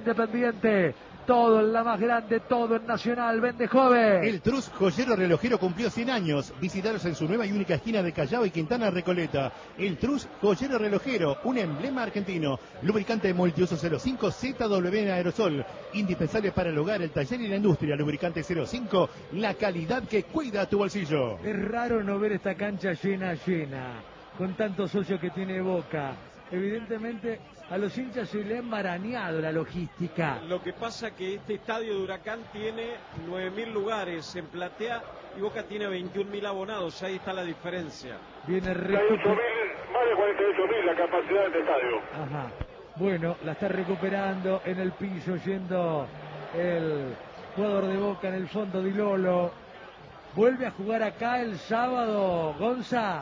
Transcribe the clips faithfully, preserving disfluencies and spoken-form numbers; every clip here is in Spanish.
Independiente. Todo en la más grande, todo en Nacional, vende joven. El Trus Joyero Relojero cumplió cien años. Visitaros en su nueva y única esquina de Callao y Quintana Recoleta. El Trus Joyero Relojero, un emblema argentino. Lubricante multiuso cero cinco Z W en aerosol. Indispensable para el hogar, el taller y la industria. Lubricante cero cinco, la calidad que cuida tu bolsillo. Es raro no ver esta cancha llena, llena, con tantos socios que tiene Boca. Evidentemente a los hinchas se le ha embarañado la logística. Lo que pasa que este estadio de Huracán tiene nueve mil lugares en platea y Boca tiene veintiún mil abonados, ahí está la diferencia. Viene Más de cuarenta y ocho mil la capacidad de este estadio. Ajá. Bueno, la está recuperando en el piso, yendo el jugador de Boca en el fondo, Di Lolo. Vuelve a jugar acá el sábado, Gonza.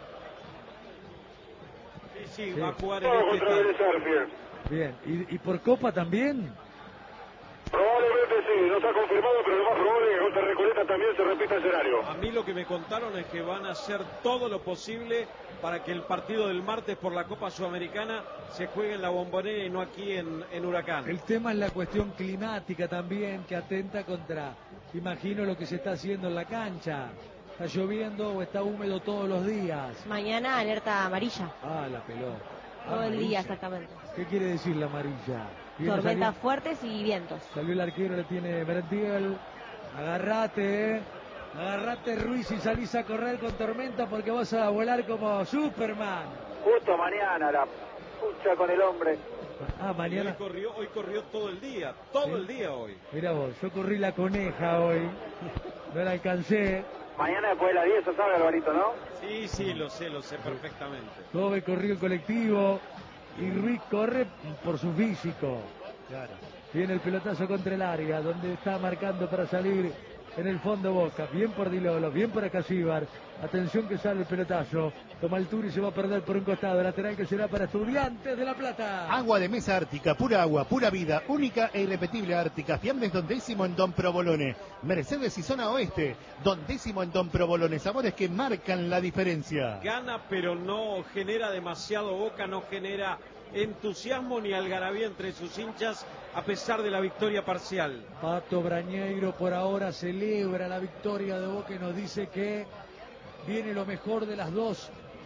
Sí, sí, sí. va a jugar en este estadio. Bien, ¿Y, ¿y por Copa también? Probablemente sí, no se ha confirmado, pero lo más probable es que contra Recoleta también se repita el escenario. A mí lo que me contaron es que van a hacer todo lo posible para que el partido del martes por la Copa Sudamericana se juegue en la Bombonera y no aquí en, en Huracán. El tema es la cuestión climática también, que atenta contra, imagino, lo que se está haciendo en la cancha. ¿Está lloviendo o está húmedo todos los días? Mañana alerta amarilla. Ah, la pelota. Todo amarilla. el día, exactamente. ¿Qué quiere decir la amarilla? Tormentas salió, fuertes y vientos. Salió el arquero, le tiene Merentiel. Agarrate, eh. Agarrate, Ruiz, y salís a correr con tormenta porque vas a volar como Superman. Justo mañana, la pucha con el hombre. Ah, mañana. Hoy corrió, hoy corrió todo el día, todo ¿Sí? el día hoy. Mira vos, yo corrí la coneja hoy. No la alcancé. Mañana después de las diez, ¿se sabe, Alvarito, no? Sí, sí, lo sé, lo sé perfectamente. Kobe corrió el colectivo y Ruiz corre por su físico. Claro. Viene el pelotazo contra el área, donde está marcando para salir en el fondo Boca. Bien por Di Lolo, bien por Acasíbar. Atención que sale el pelotazo. Toma altura y se va a perder por un costado. Lateral que será para Estudiantes de La Plata. Agua de mesa Ártica, pura agua, pura vida, única e irrepetible Ártica. Fiambres Don Décimo en Don Provolone. Mercedes y zona oeste. Don Décimo en Don Provolone. Sabores que marcan la diferencia. Gana, pero no genera demasiado. Boca no genera entusiasmo ni algarabía entre sus hinchas a pesar de la victoria parcial. Pato Brañeiro por ahora celebra la victoria de Boca y nos dice que viene lo mejor de las dos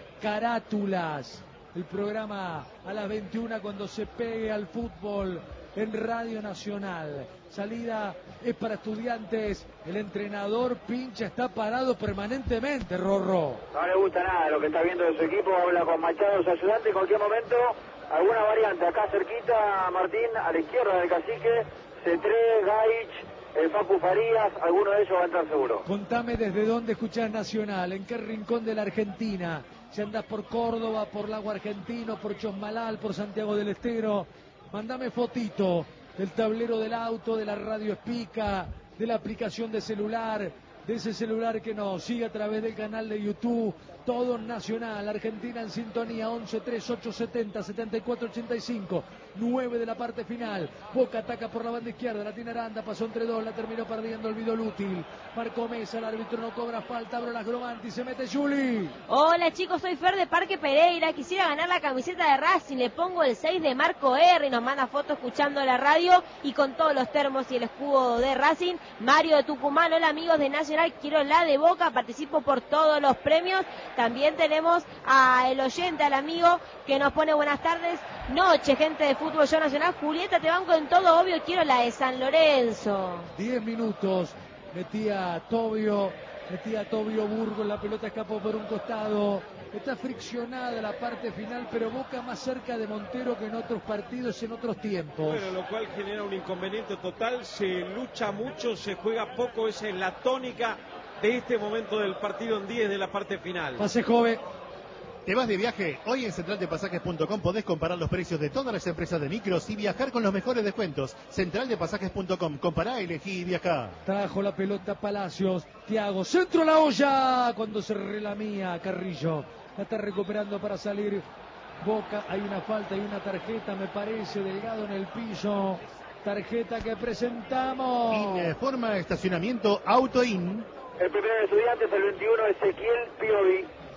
carátulas. El programa a las veintiuna cuando se pegue al fútbol en Radio Nacional. Salida es para Estudiantes. El entrenador Pincha está parado permanentemente, Rorro. No le gusta nada lo que está viendo de su equipo. Habla con Machado, su ayudante. En cualquier momento, alguna variante. Acá cerquita, Martín, a la izquierda del Cacique. Cetré, Gaich, el Facu Farías. Alguno de ellos va a entrar seguro. Contame desde dónde escuchás Nacional. ¿En qué rincón de la Argentina? Si andás por Córdoba, por Lago Argentino, por Chosmalal, por Santiago del Estero. Mandame fotito del tablero del auto, de la radio Espica, de la aplicación de celular, de ese celular que nos sigue a través del canal de YouTube. Todo Nacional, Argentina en sintonía. Once tres ocho setenta setenta y cuatro ochenta y cinco, nueve de la parte final. Boca ataca por la banda izquierda, la tiene Aranda, pasó entre dos, la terminó perdiendo, el Vidal útil. Marcó Mesa, el árbitro no cobra falta, abre las Gromanti, se mete Juli. Hola chicos, soy Fer de Parque Pereira, quisiera ganar la camiseta de Racing, le pongo el seis de Marco R, y nos manda foto escuchando la radio y con todos los termos y el escudo de Racing. Mario de Tucumán, hola amigos de Nacional, quiero la de Boca, participo por todos los premios. También tenemos a el oyente, al amigo que nos pone buenas tardes, noche, gente de Fútbol Yo Nacional. Julieta, te banco en todo, obvio, quiero la de San Lorenzo. Diez minutos, metía Tobio, metía Tobio Burgos, la pelota escapó por un costado. Está friccionada la parte final, pero Boca más cerca de Montero que en otros partidos, en otros tiempos. Bueno, lo cual genera un inconveniente total, se lucha mucho, se juega poco, esa es la tónica de este momento del partido en diez de la parte final. Pase joven. ¿Te vas de viaje? Hoy en central de pasajes punto com podés comparar los precios de todas las empresas de micros y viajar con los mejores descuentos. central de pasajes punto com. Compará, elegí y viajá. Trajo la pelota Palacios. Thiago, centro a la olla. Cuando se relamía Carrillo. La está recuperando para salir Boca. Hay una falta y una tarjeta, me parece, Delgado en el piso. Tarjeta que presentamos. Informa estacionamiento Auto In. El primero de Estudiantes, el veintiuno, Ezequiel Piovi.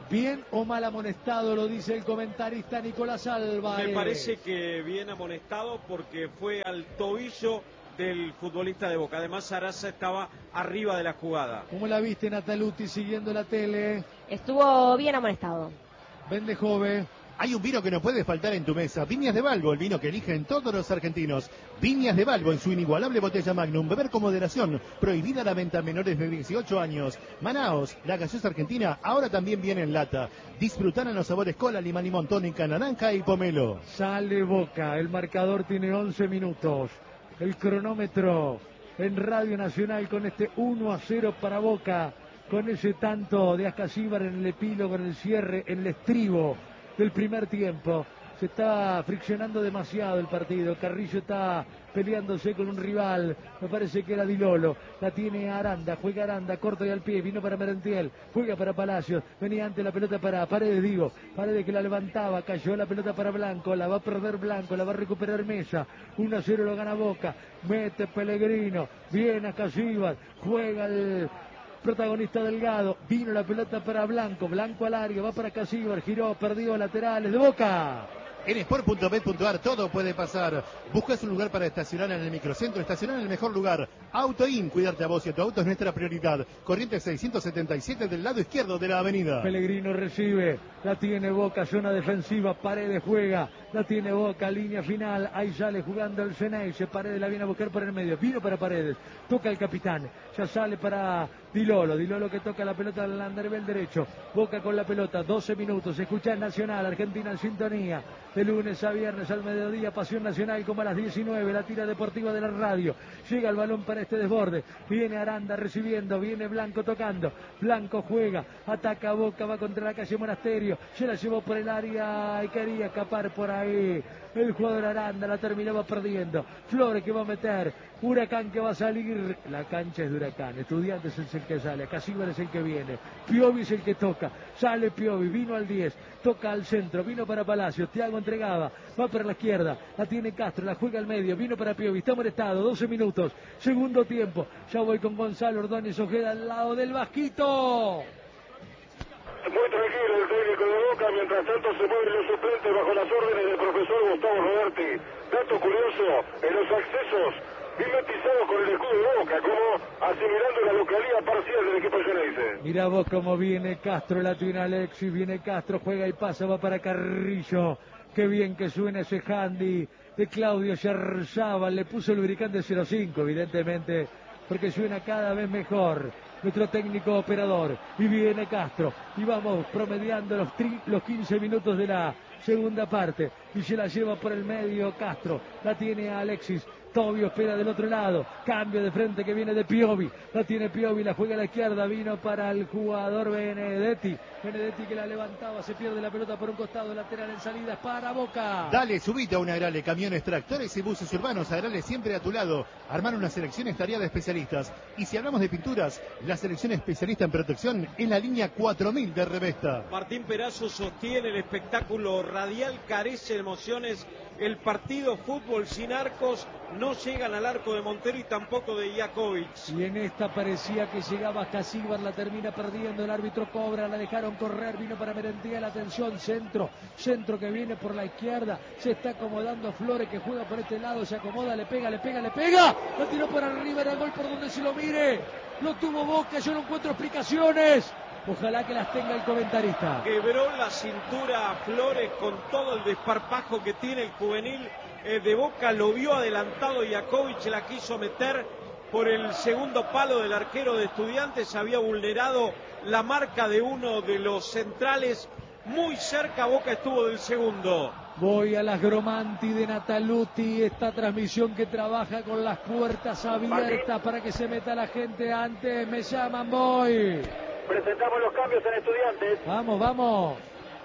¿Bien o mal amonestado? Lo dice el comentarista Nicolás Álvarez. Me parece que bien amonestado porque fue al tobillo del futbolista de Boca. Además, Sarasa estaba arriba de la jugada. ¿Cómo la viste, Nataluti, siguiendo la tele? Estuvo bien amonestado. Vende Jove. Hay un vino que no puede faltar en tu mesa. Viñas de Balbo, el vino que eligen todos los argentinos. Viñas de Balbo en su inigualable botella Magnum. Beber con moderación. Prohibida la venta a menores de dieciocho años. Manaos, la gaseosa argentina, ahora también viene en lata. Disfrutar en los sabores cola, limón, limón, tónica, naranja y pomelo. Sale Boca. El marcador tiene once minutos. El cronómetro en Radio Nacional con este uno a cero para Boca. Con ese tanto de Ascasíbar en el epílogo, en el cierre, en el estribo del primer tiempo. Se está friccionando demasiado el partido. Carrillo está peleándose con un rival. Me parece que era Di Lolo. La tiene Aranda. Juega Aranda. Corto y al pie. Vino para Merentiel. Juega para Palacios. Venía ante la pelota para Paredes, digo. Paredes que la levantaba. Cayó la pelota para Blanco. La va a perder Blanco. La va a recuperar Mesa. uno a cero lo gana Boca. Mete Pellegrino. Viene a Casíbar. Juega el protagonista Delgado, vino la pelota para Blanco, Blanco al área, va para Casíbar, giró, perdió laterales de Boca. En sport punto bet punto ar todo puede pasar. Buscas un lugar para estacionar en el microcentro, estacionar en el mejor lugar. AutoIn, cuidarte a vos y a tu auto es nuestra prioridad. Corriente seiscientos setenta y siete del lado izquierdo de la avenida. Pellegrino recibe, la tiene Boca, zona defensiva, Paredes juega, la tiene Boca, línea final, ahí sale jugando el Ceneice, Paredes la viene a buscar por el medio, vino para Paredes, toca el capitán, ya sale para Di Lolo, Di Lolo que toca la pelota al Anderbel derecho, Boca con la pelota, doce minutos, escucha en Nacional, Argentina en sintonía, de lunes a viernes al mediodía, Pasión Nacional como a las diecinueve, la tira deportiva de la radio, llega el balón para este desborde, viene Aranda recibiendo, viene Blanco tocando, Blanco juega, ataca a Boca, va contra la calle Monasterio, se la llevó por el área y quería escapar por ahí, el jugador Aranda la terminaba perdiendo, Flores que va a meter, Huracán que va a salir, la cancha es de Huracán, Estudiantes es el que sale, Casíbar es el que viene, Piovi es el que toca, sale Piovi, vino al diez, toca al centro, vino para Palacio, Thiago entregaba, va para la izquierda, la tiene Castro, la juega al medio, vino para Piovi, está molestado, doce minutos, segundo tiempo, ya voy con Gonzalo Ordóñez Ojeda al lado del Vasquito. Muy tranquilo el técnico de Boca, mientras tanto se mueven los suplentes bajo las órdenes del profesor Gustavo Roberti. Dato curioso, en los accesos mimetizados con el escudo de Boca, como asimilando la localidad parcial del equipo Ceneice. Mirá vos cómo viene Castro, la tiene Alexis, viene Castro, juega y pasa, va para Carrillo. Qué bien que suena ese handy de Claudio Yarzábal, le puso el lubricante cero cinco, evidentemente, porque suena cada vez mejor. Nuestro técnico operador, y viene Castro, y vamos promediando los, tri, los quince minutos de la segunda parte, y se la lleva por el medio Castro, la tiene Alexis, Tobio espera del otro lado, cambio de frente que viene de Piovi, la tiene Piovi, la juega a la izquierda, vino para el jugador Benedetti, Benedetti que la levantaba, se pierde la pelota por un costado, lateral en salida para Boca. Dale, subite a un Agrale, camiones, tractores y buses urbanos, Agrale siempre a tu lado, armar una selección es tarea de especialistas, y si hablamos de pinturas, la selección especialista en protección es la línea cuatro mil de Revesta. Martín Perazo sostiene el espectáculo radial, carece de emociones, el partido fútbol sin arcos, no llegan al arco de Montero y tampoco de Jakovic. Y en esta parecía que llegaba Casíbar, la termina perdiendo, el árbitro cobra, la dejaron correr, vino para Merentiel, atención, centro, centro que viene por la izquierda, se está acomodando Flores que juega por este lado, se acomoda, le pega, le pega, le pega, lo tiró por arriba, era el gol por donde se lo mire, lo tuvo Boca, yo no encuentro explicaciones. Ojalá que las tenga el comentarista. Quebró la cintura a Flores con todo el desparpajo que tiene el juvenil eh, de Boca. Lo vio adelantado Jakovic, la quiso meter por el segundo palo del arquero de Estudiantes. Había vulnerado la marca de uno de los centrales. Muy cerca Boca estuvo del segundo. Voy a las Gromanti de Nataluti, esta transmisión que trabaja con las puertas abiertas para que se meta la gente antes. Me llaman, voy. Presentamos los cambios en Estudiantes. Vamos, vamos.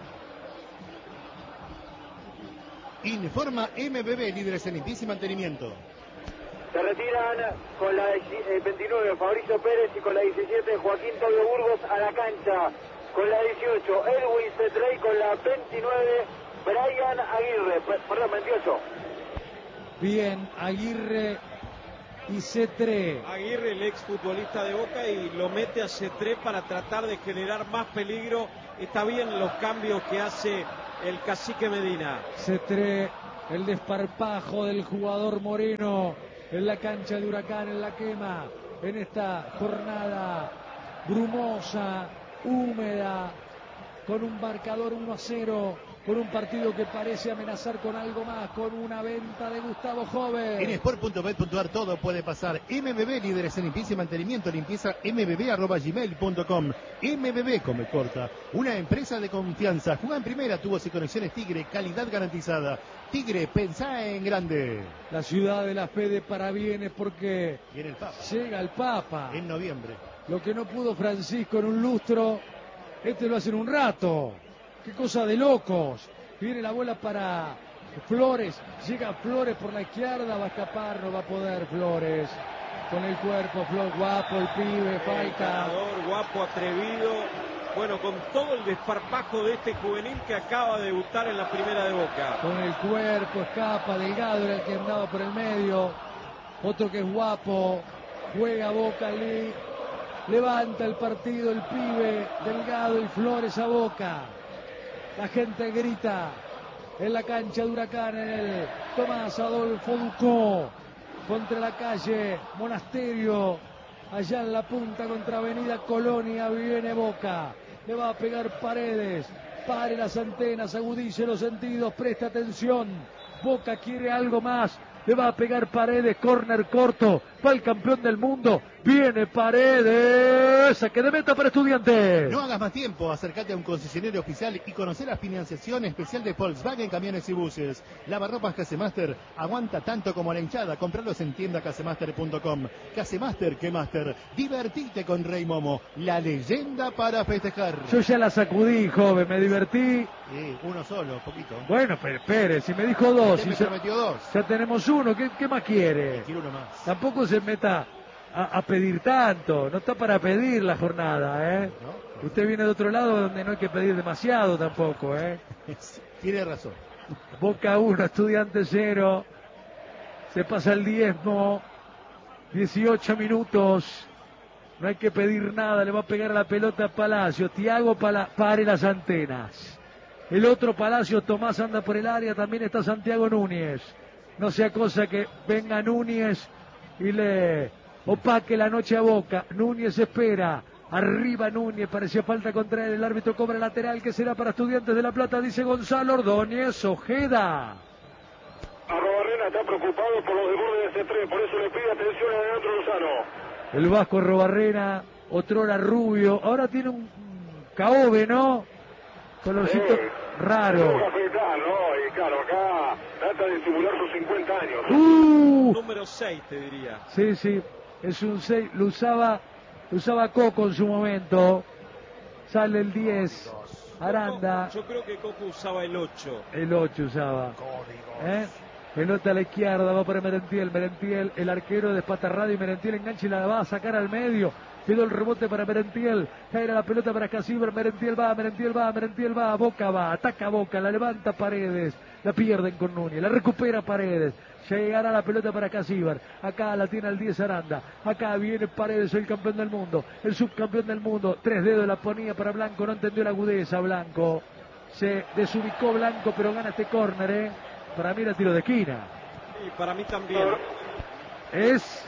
Informa M B B, líderes en limpieza y mantenimiento. Se retiran con la veintinueve Fabricio Pérez y con la diecisiete Joaquín Tobio Burgos a la cancha. Con la dieciocho Edwin Cetrey, con la veintinueve Brian Aguirre, perdón, veintiocho. Bien, Aguirre y Cetré. Aguirre, el exfutbolista de Boca, y lo mete a Cetré para tratar de generar más peligro. Está bien los cambios que hace el cacique Medina. Cetré, el desparpajo del jugador moreno en la cancha de Huracán, en la quema, en esta jornada brumosa, húmeda, con un marcador uno a cero, con un partido que parece amenazar con algo más, con una venta de Gustavo Joven. En sport punto bet punto ar todo puede pasar. M B B, líderes en limpieza y mantenimiento, limpieza m b b arroba gmail punto com. M B B, come corta, una empresa de confianza. Juega en primera, tubos y conexiones Tigre, calidad garantizada. Tigre, pensá en grande. La ciudad de la fe de parabienes porque Viene el Papa. Llega el Papa. En noviembre. Lo que no pudo Francisco en un lustro, este lo hace en un rato. Qué cosa de locos. Viene la bola para Flores. Llega Flores por la izquierda. Va a escapar, no va a poder Flores. Con el cuerpo, Flores, guapo, el pibe, falta. El guapo, atrevido. Bueno, con todo el desparpajo de este juvenil que acaba de debutar en la primera de Boca. Con el cuerpo, escapa, Delgado era el que andaba por el medio. Otro que es guapo. Juega Boca, le levanta el partido el pibe, Delgado y Flores a Boca. La gente grita en la cancha de Huracán, en el Tomás Adolfo Ducó, contra la calle Monasterio, allá en la punta contra Avenida Colonia. Viene Boca, le va a pegar Paredes. Pare las antenas, agudice los sentidos, presta atención. Boca quiere algo más. Le va a pegar Paredes, córner corto, va el campeón del mundo, viene Paredes, saque de meta para Estudiantes. No hagas más tiempo, acércate a un concesionario oficial y conocer la financiación especial de Volkswagen Camiones y Buses. Lavarropas Casemaster aguanta tanto como la hinchada, compralos en tienda casemaster punto com. Casemaster, que Master, divertite con Rey Momo, la leyenda para festejar. Yo ya la sacudí, joven, me divertí. Sí, uno solo, poquito. Bueno, pero espere, si me dijo dos. Usted me si prometió dos. Ya tenemos uno, ¿qué, qué más quiere? Quiero uno más. Tampoco se meta a, a pedir tanto, no está para pedir la jornada, ¿eh? ¿No? Usted viene de otro lado donde no hay que pedir demasiado tampoco, ¿eh? Tiene razón. Boca uno, Estudiante cero, se pasa el diezmo, dieciocho minutos, no hay que pedir nada, le va a pegar a la pelota a Palacio, Thiago Pala, pare las antenas. El otro Palacio, Tomás anda por el área, también está Santiago Núñez. No sea cosa que venga Núñez y le opaque la noche a Boca. Núñez espera, arriba Núñez, parecía falta contra él, el árbitro cobra lateral que será para Estudiantes de La Plata, dice Gonzalo Ordóñez. Ojeda. Arrobarrena está preocupado por los desbordes de ese tren, por eso le pide atención a Leandro Lozano. El Vasco Robarrena, otrora rubio, ahora tiene un caobe, ¿no? Colorcito Sí, raro. Cafetán, ¿no? Y claro, acá trata de simular sus cincuenta años. Uh, Número seis, te diría. sí, sí, es un seis, lo usaba, lo usaba Coco en su momento. Sale el diez, Aranda. Coco, yo creo que Coco usaba el ocho. El ocho usaba. ¿Eh? Pelota a la izquierda, va para Merentiel, Merentiel, el arquero despatarrado y Merentiel engancha y la va a sacar al medio. Quedó el rebote para Merentiel, cae la pelota para Casíbar, Merentiel va, Merentiel va, Merentiel va, Boca va, ataca Boca, la levanta Paredes, la pierden con Núñez, la recupera Paredes, llegará la pelota para Casíbar, acá la tiene al diez Aranda, acá viene Paredes, el campeón del mundo, el subcampeón del mundo, tres dedos la ponía para Blanco, no entendió la agudeza Blanco, se desubicó Blanco pero gana este córner, ¿eh? Para mí era tiro de esquina. Y para mí también. Es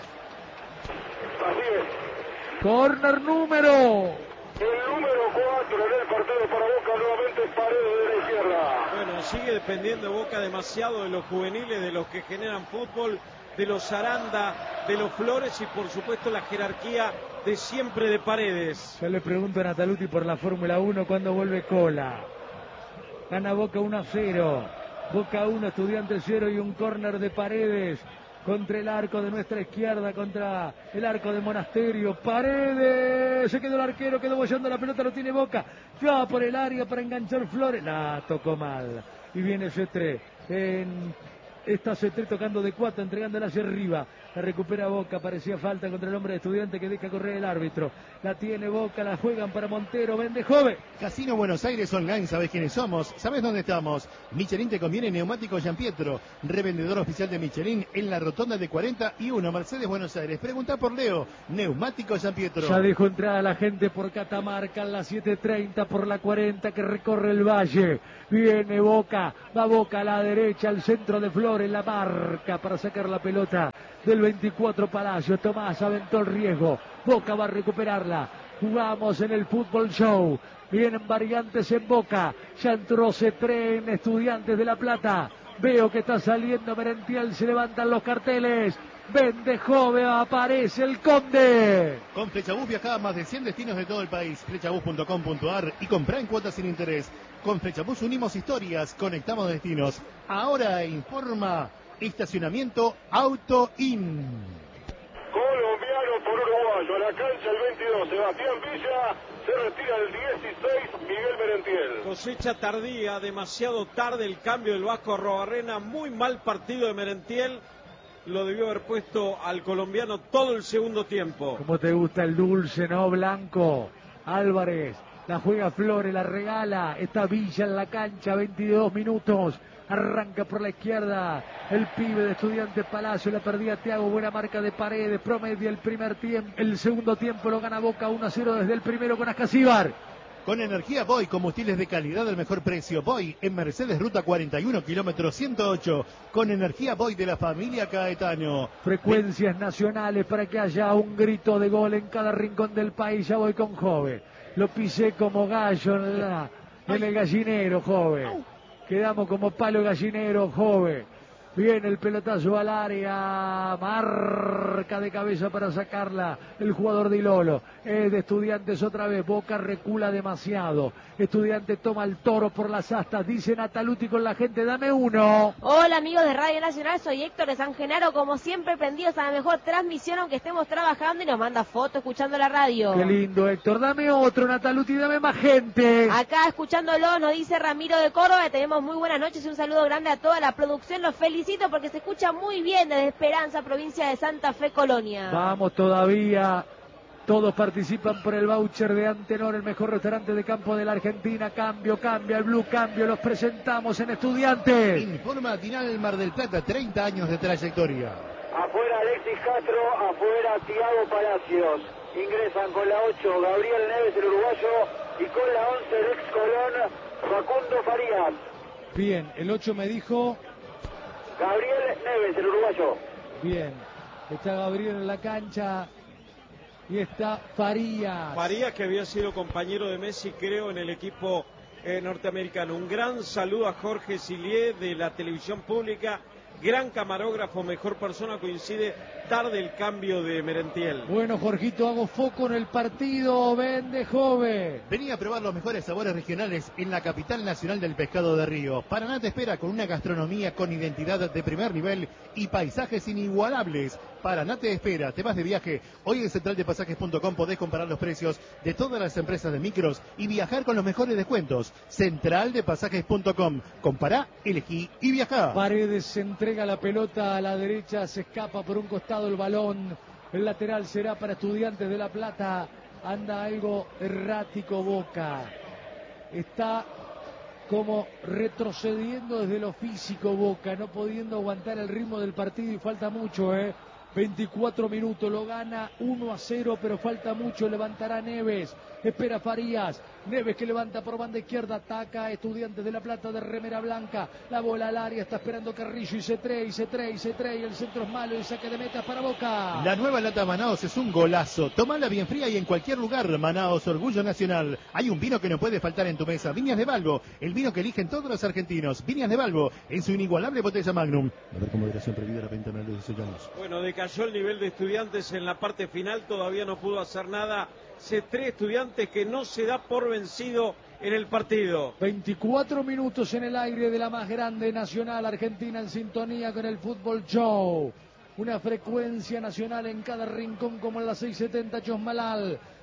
Así es. córner número. El número cuatro en el partido para Boca, nuevamente Paredes de la izquierda. Bueno, sigue dependiendo Boca demasiado de los juveniles, de los que generan fútbol, de los Aranda, de los Flores y por supuesto la jerarquía de siempre de Paredes. Yo le pregunto a Nataluti por la Fórmula uno cuándo vuelve Cola. Gana Boca uno a cero. Boca uno, Estudiantes cero y un córner de Paredes contra el arco de nuestra izquierda, contra el arco de Monasterio. Paredes, se quedó el arquero, quedó bollando la pelota, lo tiene Boca. Va por el área para enganchar Flores. La tocó mal. Y viene Cetré en Está Cetré tocando de cuatro, entregándola hacia arriba. La recupera Boca, parecía falta contra el hombre de Estudiante que deja correr el árbitro. La tiene Boca, la juegan para Montero, vende joven. Casino Buenos Aires Online, ¿sabés quiénes somos? ¿Sabés dónde estamos? Michelin te conviene Neumáticos Gianpietro, revendedor oficial de Michelin en la rotonda de cuarenta y uno, Mercedes Buenos Aires. Pregunta por Leo, Neumáticos Gianpietro. Ya dejó entrada la gente por Catamarca, en la siete treinta por la cuarenta que recorre el valle. Viene Boca, va Boca a la derecha, al centro de Flores, la marca para sacar la pelota del veinticuatro Palacio. Tomás aventó el riesgo, Boca va a recuperarla. Jugamos en el Fútbol Show. Vienen variantes en Boca. Ya entró Cetré en Estudiantes de La Plata. Veo que está saliendo Merentiel, se levantan los carteles. Vende joven, aparece el Conde. Con Flechabús viaja a más de cien destinos de todo el país. Flechabús punto com punto a r y compra en cuotas sin interés. Con Flechabús unimos historias, conectamos destinos. Ahora informa Estacionamiento Auto In. Colombiano por uruguayo, a la cancha el veintidós, Sebastián Villa, se retira el dieciséis, Miguel Merentiel. Cosecha tardía, demasiado tarde el cambio del Vasco Arrobarrena, muy mal partido de Merentiel, lo debió haber puesto al colombiano todo el segundo tiempo. Como te gusta el dulce, ¿no? Blanco, Álvarez, la juega Flores, la regala, está Villa en la cancha, veintidós minutos. Arranca por la izquierda el pibe de Estudiantes Palacio, la perdía Thiago, buena marca de Paredes, promedia el primer tiempo, el segundo tiempo lo gana Boca uno a cero desde el primero con Ascasíbar. Con energía Boy, combustibles de calidad al mejor precio. Boy en Mercedes Ruta cuarenta y uno, kilómetro ciento ocho. Con energía Boy de la familia Caetano. Frecuencias nacionales para que haya un grito de gol en cada rincón del país. Ya voy con Jove. Lo pisé como gallo en, la, en el gallinero, Jove. Quedamos como palo gallinero, Jove. Viene el pelotazo al área, marca de cabeza para sacarla el jugador de Ilolo, es de Estudiantes otra vez, Boca recula demasiado, Estudiantes toma el toro por las astas, dice Nataluti con la gente, dame uno. Hola amigos de Radio Nacional, soy Héctor de San Genaro, como siempre prendidos a la mejor transmisión aunque estemos trabajando y nos manda fotos escuchando la radio. Qué lindo Héctor, dame otro Nataluti, dame más gente. Acá escuchándolo nos dice Ramiro de Córdoba, tenemos muy buenas noches y un saludo grande a toda la producción, los felicito porque se escucha muy bien desde Esperanza, provincia de Santa Fe, Colonia. Vamos todavía, todos participan por el voucher de Antenor, el mejor restaurante de campo de la Argentina. Cambio, cambia, el Blue Cambio, los presentamos en Estudiantes. Informa Tinal Mar del Plata, treinta años de trayectoria. Afuera Alexis Castro, afuera Thiago Palacios. Ingresan con la ocho Gabriel Neves, el uruguayo, y con la once el ex Colón, Facundo Farías. Bien, el ocho me dijo... Gabriel Neves, el uruguayo. Bien, está Gabriel en la cancha y está Farías. Farías que había sido compañero de Messi, creo, en el equipo eh, norteamericano. Un gran saludo a Jorge Silié de la televisión pública, gran camarógrafo, mejor persona, coincide tarde el cambio de Merentiel. Bueno, Jorgito, hago foco en el partido, vende joven. Venía a probar los mejores sabores regionales en la capital nacional del pescado de río. Paraná te espera con una gastronomía con identidad de primer nivel y paisajes inigualables. Paraná te espera, te vas de viaje. Hoy en central de pasajes punto com podés comparar los precios de todas las empresas de micros y viajar con los mejores descuentos. central de pasajes punto com. Compará, elegí y viajá. Paredes se entrega la pelota a la derecha, se escapa por un costado el balón. El lateral será para Estudiantes de La Plata. Anda algo errático Boca. Está como retrocediendo desde lo físico Boca, no pudiendo aguantar el ritmo del partido y falta mucho, ¿eh? veinticuatro minutos, lo gana uno a cero, pero falta mucho, levantará Neves, espera Farías, Neves que levanta por banda izquierda, ataca a Estudiantes de La Plata de remera blanca, la bola al área, está esperando Carrillo y Cetré, y Cetré, y Cetré, y el centro es malo y saque de meta para Boca. La nueva lata Manaos es un golazo, tomala bien fría y en cualquier lugar. Manaos, orgullo nacional. Hay un vino que no puede faltar en tu mesa, Viñas de Balbo, el vino que eligen todos los argentinos. Viñas de Balbo, en su inigualable botella Magnum. A ver con moderación prohibida la venta menor de dieciocho años. Bueno, decayó el nivel de Estudiantes en la parte final, todavía no pudo hacer nada. Cetré, Estudiantes que no se da por vencido en el partido. veinticuatro minutos en el aire de la más grande nacional, Argentina en sintonía con el Fútbol Show. Una frecuencia nacional en cada rincón como en la seiscientos setenta Chosmalal.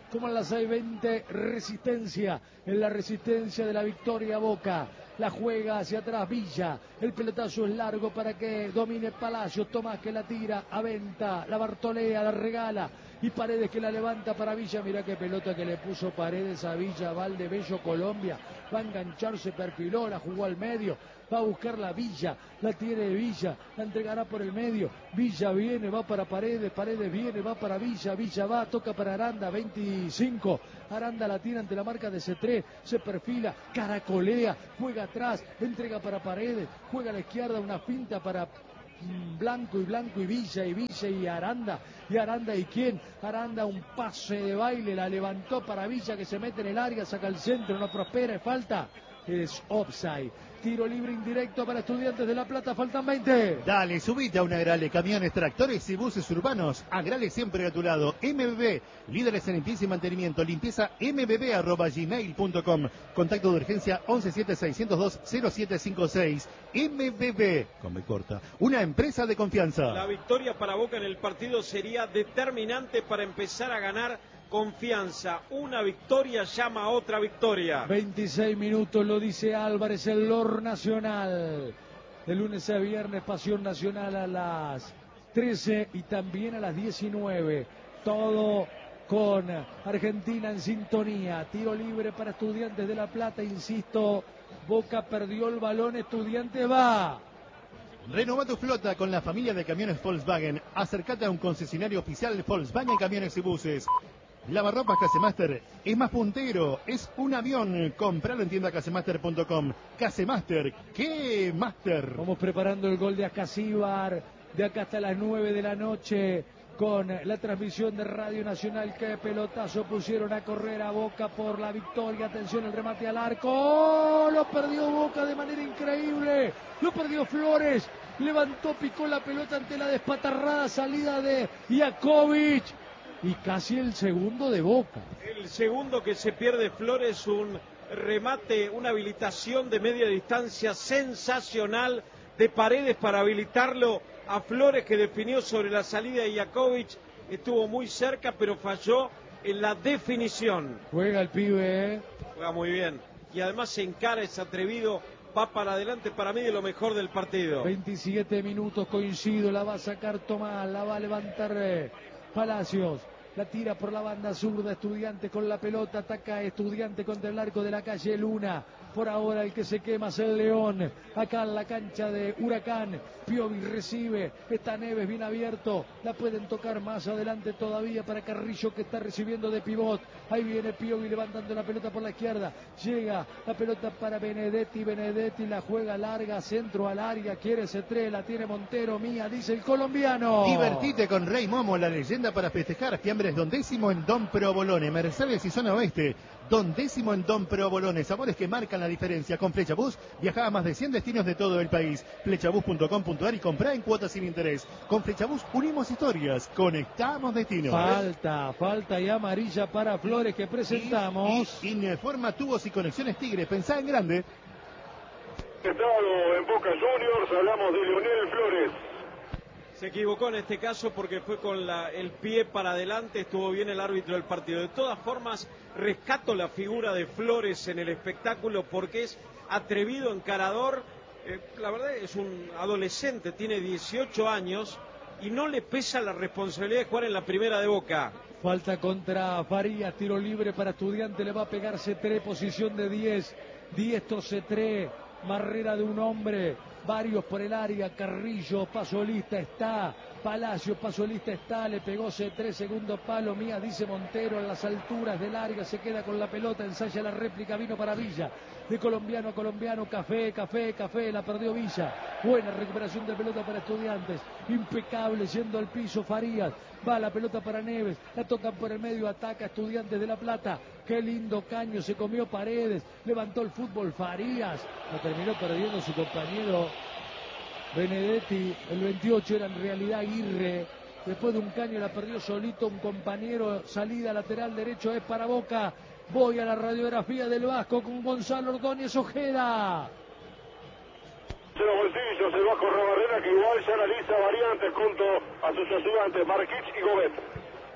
como en la seiscientos veinte Resistencia, en la resistencia de la victoria Boca. La juega hacia atrás Villa, el pelotazo es largo para que domine Palacio, Tomás que la tira, aventa, la Bartolea, la regala, y Paredes que la levanta para Villa. Mirá qué pelota que le puso Paredes a Villa, Valdebello, Colombia, va a enganchar, se perfiló, la jugó al medio, va a buscar la Villa, la tiene Villa, la entregará por el medio, Villa viene, va para Paredes, Paredes viene, va para Villa, Villa va, toca para Aranda, veinticinco, Aranda la tira ante la marca de Cetré, se perfila, caracolea, juega atrás, entrega para Paredes, juega a la izquierda, una finta para Blanco y Blanco y Villa y Villa y Aranda, y Aranda y quién, Aranda un pase de baile, la levantó para Villa que se mete en el área, saca el centro, no prospera, y falta, es offside. Tiro libre indirecto para Estudiantes de La Plata, faltan veinte. Dale, subite a una Agrale, camiones, tractores y buses urbanos. Agrale siempre a tu lado. M B B, líderes en limpieza y mantenimiento. Limpieza m b b arroba gmail punto com. Contacto de urgencia once siete seiscientos dos cero siete cinco seis. M B B, con B corta, una empresa de confianza. La victoria para Boca en el partido sería determinante para empezar a ganar confianza. Una victoria llama a otra victoria. veintiséis minutos, lo dice Álvarez, el Lor Nacional. De lunes a viernes, Pasión Nacional a las trece y también a las diecinueve. Todo con Argentina en sintonía. Tiro libre para Estudiantes de La Plata, insisto, Boca perdió el balón, Estudiantes va. Renova tu flota con la familia de camiones Volkswagen. Acércate a un concesionario oficial de Volkswagen Camiones y Buses. Lavarropas Casemaster es más puntero, es un avión. Compralo en tienda casemaster punto com. Casemaster, ¿qué Master? Vamos preparando el gol de Acasíbar, de acá hasta las nueve de la noche, con la transmisión de Radio Nacional. Qué pelotazo pusieron a correr a Boca por la victoria. Atención, el remate al arco. ¡Oh! Lo perdió Boca de manera increíble. Lo perdió Flores. Levantó, picó la pelota ante la despatarrada salida de Jakovic. Y casi el segundo de Boca. El segundo que se pierde Flores, un remate, una habilitación de media distancia sensacional de Paredes para habilitarlo a Flores, que definió sobre la salida de Jakovic. Estuvo muy cerca, pero falló en la definición. Juega el pibe, ¿eh? Juega muy bien. Y además se encara, es atrevido, va para adelante, para mí de lo mejor del partido. veintisiete minutos, coincido, la va a sacar Tomás, la va a levantar eh, Palacios. La tira por la banda zurda, Estudiantes con la pelota, ataca Estudiantes contra el arco de la calle Luna. Por ahora el que se quema es el León. Acá en la cancha de Huracán, Piovi recibe, está Neves bien abierto, la pueden tocar más adelante todavía para Carrillo, que está recibiendo de pivot. Ahí viene Piovi levantando la pelota por la izquierda, llega la pelota para Benedetti, Benedetti la juega larga, centro al área, quiere Cetré, la tiene Montero, mía, dice el colombiano. Divertite con Rey Momo, la leyenda para festejar. Fiambres Don Décimo en Don Provolone, Mercedes y zona oeste. Don Décimo en Don Provolone, sabores que marcan la diferencia. Con Flechabús viaja a más de cien destinos de todo el país. Flechabús punto com punto ar y comprá en cuotas sin interés. Con Flechabús unimos historias, conectamos destinos. Falta, falta y amarilla para Flores que presentamos. Y, y, Informa Tubos y Conexiones Tigre, pensá en grande. Estado en Boca Juniors, hablamos de Leonel Flores. Se equivocó en este caso porque fue con la, el pie para adelante, estuvo bien el árbitro del partido. De todas formas, rescato la figura de Flores en el espectáculo porque es atrevido, encarador. Eh, la verdad es un adolescente, tiene dieciocho años y no le pesa la responsabilidad de jugar en la primera de Boca. Falta contra Farías, tiro libre para Estudiante, le va a pegar Cetré, posición de diez. Diestro Cetré, barrera de un hombre. Varios por el área, Carrillo, Pasolista está, Palacio, Pasolista está, le pegó Cetré, segundo palo, mía, dice Montero, en las alturas del área, se queda con la pelota, ensaya la réplica, vino para Villa, de colombiano a colombiano, café, café, café, la perdió Villa, buena recuperación de pelota para Estudiantes, impecable, yendo al piso Farías, va la pelota para Neves, la tocan por el medio, ataca Estudiantes de La Plata, qué lindo caño, se comió Paredes, levantó el fútbol Farías, lo terminó perdiendo su compañero Benedetti, el veintiocho era en realidad Aguirre, después de un caño la perdió solito un compañero, salida lateral derecho es para Boca, voy a la radiografía del Vasco con Gonzalo Ordóñez Ojeda. Cero bolsillos, el Vasco Rabarrena, que igual ya analiza variantes junto a sus ayudantes Marquich y Gobet.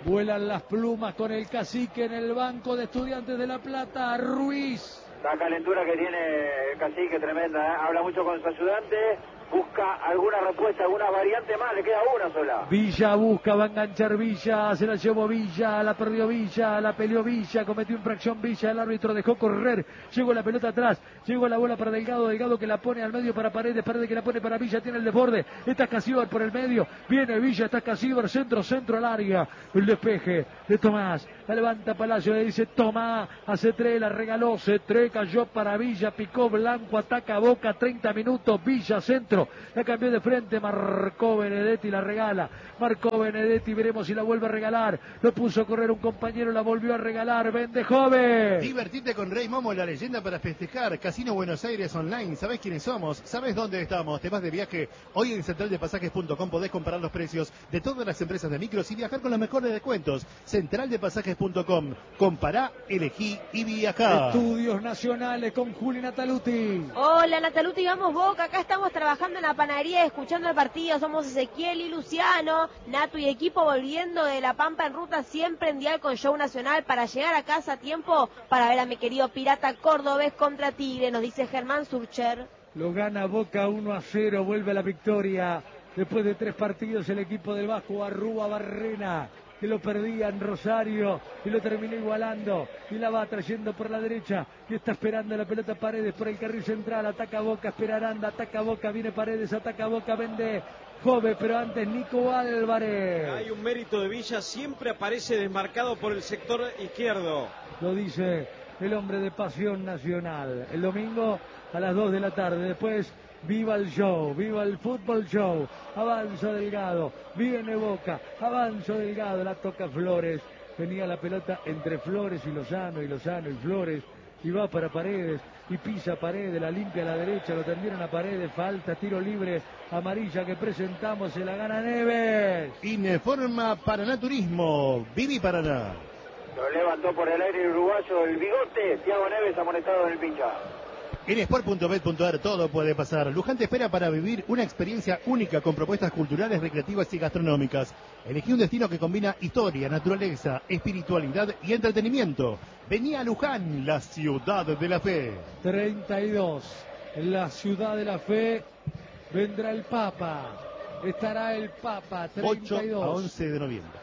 Vuelan las plumas con el cacique en el banco de Estudiantes de La Plata. Ruiz. La calentura que tiene el cacique tremenda, ¿eh? Habla mucho con su ayudante, busca alguna respuesta, alguna variante más, le queda una sola. Villa busca, va a enganchar Villa, se la llevó Villa, la perdió Villa, la peleó Villa, cometió infracción Villa, el árbitro dejó correr, llegó la pelota atrás, llegó la bola para Delgado, Delgado que la pone al medio para Paredes, Paredes que la pone para Villa, tiene el desborde, está Casíbar por el medio, viene Villa, está Casíbar, centro, centro al área, el despeje de Tomás, la levanta Palacio, le dice toma, a Cetré, la regaló, Cetré cayó para Villa, picó Blanco, ataca Boca, treinta minutos, Villa, centro, la cambió de frente, marcó Benedetti, la regala, marcó Benedetti, veremos si la vuelve a regalar, lo puso a correr un compañero, la volvió a regalar, vende joven. Divertite con Rey Momo, la leyenda para festejar, Casino Buenos Aires Online, ¿sabés quiénes somos? ¿Sabés dónde estamos? ¿Te vas de viaje? Hoy en central de pasajes punto com podés comparar los precios de todas las empresas de micros y viajar con los mejores descuentos. central de pasajes punto com, compará, elegí y viajá. Estudios Nacionales con Juli Nataluti. Hola Nataluti, vamos Boca, acá estamos trabajando en la panadería, escuchando el partido, somos Ezequiel y Luciano, Natu y equipo volviendo de La Pampa en ruta siempre en dial con Show Nacional para llegar a casa a tiempo para ver a mi querido Pirata Cordobés contra Tigre, nos dice Germán Surcher. Lo gana Boca uno a cero, vuelve a la victoria. Después de tres partidos el equipo del Vasco Arrúa Barrena, que lo perdía en Rosario y lo terminó igualando y la va trayendo por la derecha y está esperando la pelota Paredes por el carril central, ataca Boca, espera Aranda, ataca Boca, viene Paredes, ataca Boca, vende Jove, pero antes Nico Álvarez. Hay un mérito de Villa, siempre aparece desmarcado por el sector izquierdo. Lo dice el hombre de Pasión Nacional. El domingo a las dos de la tarde, después viva el show, viva el fútbol show, avanza Delgado, viene Boca, avanza Delgado, la toca Flores, venía la pelota entre Flores y Lozano, y Lozano y Flores, y va para Paredes, y pisa Paredes, la limpia a la derecha, lo tendieron a Paredes, falta, tiro libre, amarilla que presentamos, se la gana Neves. Informa Paraná Turismo, Vivi Paraná. Lo levantó por el aire el uruguayo, el bigote, Thiago Neves amonestado en el pincha. En sport punto bet punto ar todo puede pasar. Luján te espera para vivir una experiencia única con propuestas culturales, recreativas y gastronómicas. Elegí un destino que combina historia, naturaleza, espiritualidad y entretenimiento. Vení a Luján, la ciudad de la fe. treinta y dos, en la ciudad de la fe vendrá el Papa. Estará el Papa, treinta y dos. ocho a once de noviembre.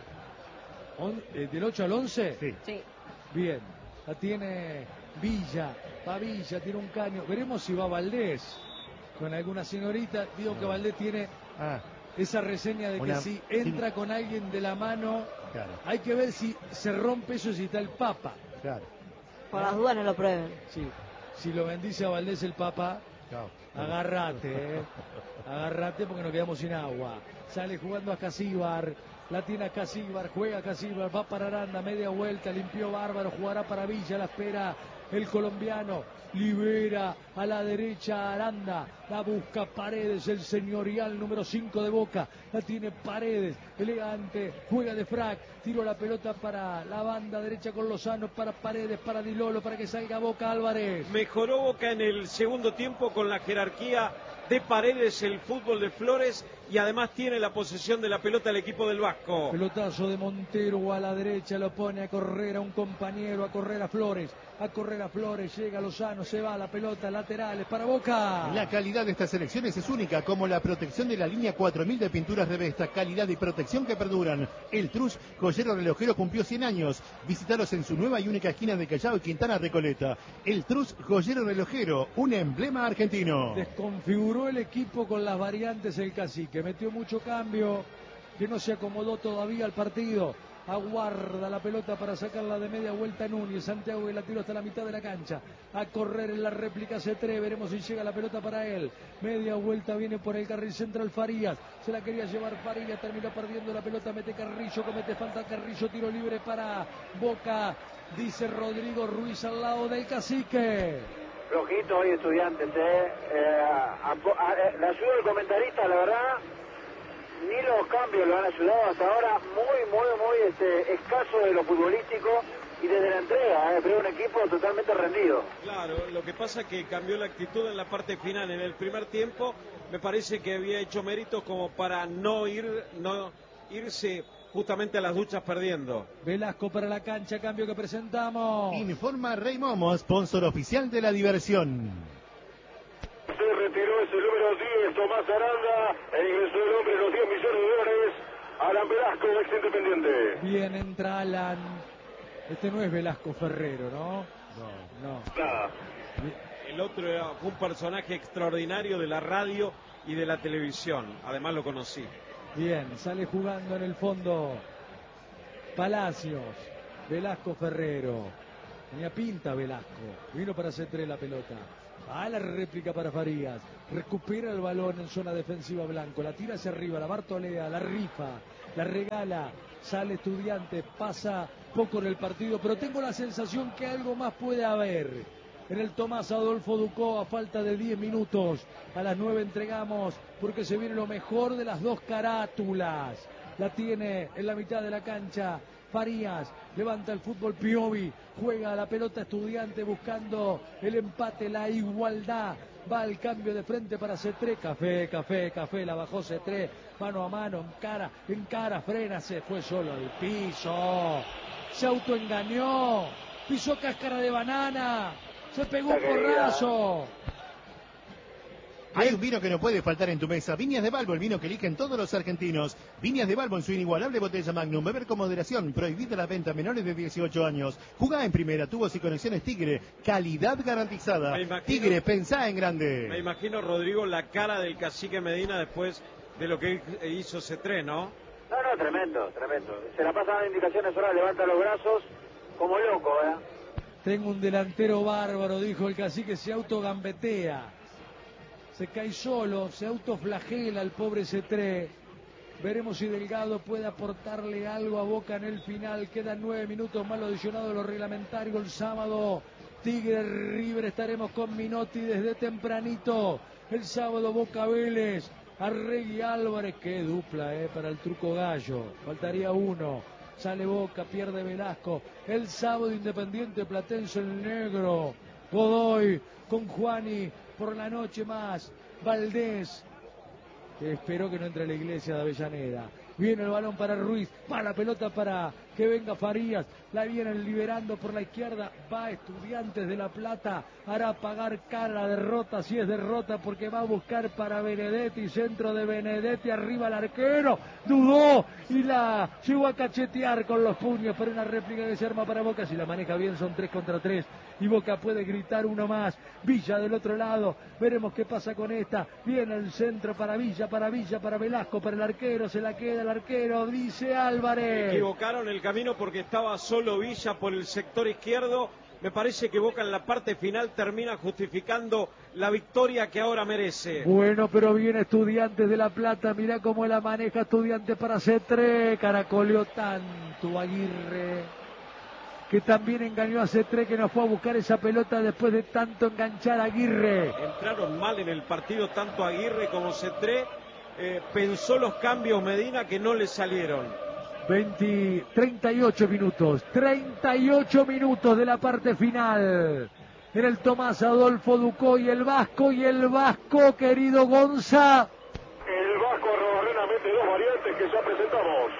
On, eh, ¿Del ocho al once? Sí. Sí. Bien, la tiene Villa, va Villa, tiene un caño. Veremos si va Valdés con alguna señorita. Digo que Valdés tiene Ah, esa reseña de que Una- si entra con alguien de la mano, claro, hay que ver si se rompe eso, si está el Papa. claro. Por las dudas no lo prueben. Sí. Si lo bendice a Valdés el Papa, Chao. agarrate, eh. agarrate porque nos quedamos sin agua. Sale jugando a Casíbar, la tiene a Casíbar, juega a Casíbar, va para Aranda, media vuelta, limpió Bárbaro, jugará para Villa, la espera el colombiano, libera a la derecha Aranda, la busca Paredes, el señorial número cinco de Boca, la tiene Paredes, elegante, juega de frac, tiró la pelota para la banda derecha con Lozano, para Paredes, para Di Lolo, para que salga Boca Álvarez. Mejoró Boca en el segundo tiempo con la jerarquía de Paredes, el fútbol de Flores, y además tiene la posesión de la pelota el equipo del Vasco. Pelotazo de Montero a la derecha, lo pone a correr a un compañero, a correr a Flores, a correr a Flores, llega Lozano, se va la pelota, laterales para Boca. La calidad de estas selecciones es única, como la protección de la línea cuatro mil de pinturas de Vesta, calidad y protección que perduran. El Trus Joyero Relojero cumplió cien años. Visítalos en su nueva y única esquina de Callao y Quintana Recoleta. El Trus Joyero Relojero, un emblema argentino. Desconfiguró el equipo con las variantes el cacique, metió mucho cambio, que no se acomodó todavía al partido. Aguarda la pelota para sacarla de media vuelta Núñez, Santiago que la tiró hasta la mitad de la cancha, a correr en la réplica Cetré, veremos si llega la pelota para él, media vuelta viene por el carril central Farías, se la quería llevar Farías, terminó perdiendo la pelota, mete Carrillo, comete falta Carrillo, tiro libre para Boca, dice Rodrigo Ruiz al lado del cacique. Flojito hoy Estudiantes, eh. eh a, a, a, la ayuda del comentarista, la verdad, ni los cambios lo han ayudado hasta ahora, muy, muy, muy este, escaso de lo futbolístico y desde la entrega, eh, pero un equipo totalmente rendido. Claro, lo que pasa es que cambió la actitud en la parte final. En el primer tiempo me parece que había hecho méritos como para no ir, no irse justamente a las duchas perdiendo. Velasco para la cancha, cambio que presentamos. Informa Rey Momo, sponsor oficial de la diversión. Se retiró ese número diez, Tomás Aranda, e ingresó el hombre de los diez millones de dólares, Alan Velasco, ex Independiente. Bien, entra Alan. Este no es Velasco Ferrero, ¿no? No, no. Nada. El otro era un personaje extraordinario de la radio y de la televisión. Además lo conocí. Bien, sale jugando en el fondo Palacios. Velasco Ferrero. Tenía pinta Velasco. Vino para C tres la pelota. A la réplica para Farías. Recupera el balón en zona defensiva Blanco. La tira hacia arriba, la bartolea, la rifa, la regala. Sale Estudiantes, pasa poco en el partido, pero tengo la sensación que algo más puede haber. En el Tomás Adolfo Ducó, a falta de diez minutos, a las nueve entregamos, porque se viene lo mejor de las dos carátulas. La tiene en la mitad de la cancha Farías, levanta el fútbol Piovi, juega la pelota Estudiante buscando el empate, la igualdad. Va al cambio de frente para C tres, café, café, café, la bajó C tres, mano a mano, en cara, en cara, frena, se fue solo al piso, se autoengañó, pisó cáscara de banana, se pegó un porrazo. Hay un vino que no puede faltar en tu mesa. Viñas de Balbo, el vino que eligen todos los argentinos. Viñas de Balbo en su inigualable botella Magnum. Beber con moderación. Prohibida la venta a menores de dieciocho años. Jugá en primera. Tubos y conexiones Tigre. Calidad garantizada. Imagino, Tigre, pensá en grande. Me imagino, Rodrigo, la cara del cacique Medina después de lo que hizo C tres, ¿no? No, no, tremendo, tremendo. Se la pasan indicaciones, ahora levanta los brazos como loco, ¿eh? Tengo un delantero bárbaro, dijo el cacique, se autogambetea. Se cae solo, se autoflagela el pobre C tres. Veremos si Delgado puede aportarle algo a Boca en el final. Quedan nueve minutos más lo adicionado de lo reglamentario. El sábado, Tigre River, estaremos con Minotti desde tempranito. El sábado, Boca Vélez, Arregui Álvarez. Qué dupla, eh, para el Truco Gallo. Faltaría uno. Sale Boca, pierde Velasco. El sábado, Independiente Platense, el negro. Godoy con Juani. Por la noche más, Valdés, que esperó que no entre a la iglesia de Avellaneda. Viene el balón para Ruiz, va la pelota para que venga Farías, la vienen liberando por la izquierda, va Estudiantes de La Plata, hará pagar cara la derrota, si es derrota, porque va a buscar para Benedetti, centro de Benedetti, arriba el arquero, dudó y la llegó a cachetear con los puños, pero una réplica que se arma para Boca, si la maneja bien son tres contra tres, y Boca puede gritar uno más. Villa del otro lado, veremos qué pasa con esta, viene el centro para Villa, para Villa, para Velasco, para el arquero, se la queda el arquero, dice Álvarez. Se equivocaron el camino porque estaba solo Villa por el sector izquierdo. Me parece que Boca en la parte final termina justificando la victoria que ahora merece. Bueno, pero viene Estudiantes de La Plata, mirá cómo la maneja Estudiantes para C tres, caracoleó tanto Aguirre, que también engañó a C tres, que no fue a buscar esa pelota después de tanto enganchar a Aguirre. Entraron mal en el partido tanto Aguirre como C tres, eh, pensó los cambios Medina que no le salieron. veinte, treinta y ocho minutos, treinta y ocho minutos de la parte final. En el Tomás Adolfo Ducó y el Vasco, y el Vasco, querido Gonza. El Vasco Arrobarrena mete dos variantes que ya presentamos.